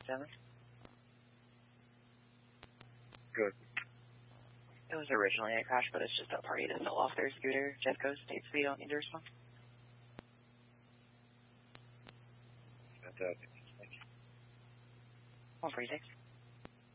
7. Good. It was originally a crash, but it's just a party that fell off their scooter. Jeffco State Speed, don't need to respond. Fantastic. 146.